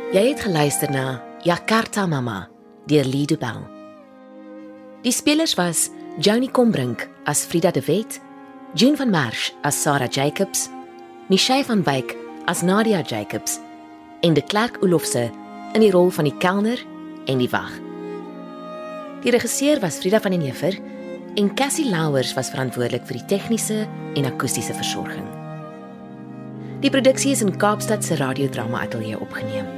Jy het geluister na Jakarta Mama deur Lido Bell. Die spelers was Joni Combrink as Frida de Wet, June van Merch as Sarah Jacobs, Michelle van Wyk as Nadia Jacobs en de Klerk Olofse in die rol van die kelner en die wag. Die regisseur was Frida van den Heever en Cassie Louwers was verantwoordelik vir die tegniese en akoestiese versorging. Die produksie is in Kaapstad se radiodrama ateljee opgeneem.